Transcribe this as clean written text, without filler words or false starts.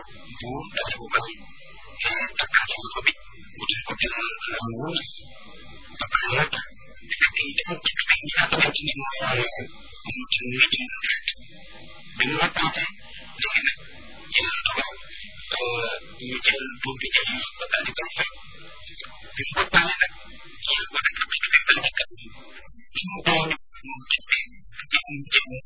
bu daal bu bari takkaat ko bi bu ci ko jël wóor ba pare nag bu fekkee itam ci bi ñi nga xamante ni mooy mu ci muy ci bi mu waxtaatee léegi nag yàlla dogal ñu jël buum bi jël ba daal di koy fekk bi mu waxtaanee nag yàlla ba nag ci bi daal di kat ci mu doon moom ci bi jëm